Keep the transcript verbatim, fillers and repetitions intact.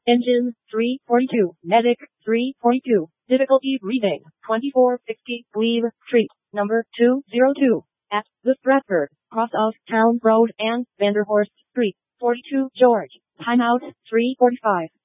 Engine, three forty-two. Medic, three forty-two. Difficulty breathing, twenty-four sixty. Glebe Street, number two oh two. At the Stratford, cross of Town Road and Vanderhorst Street, forty-two George. Timeout, three forty-five.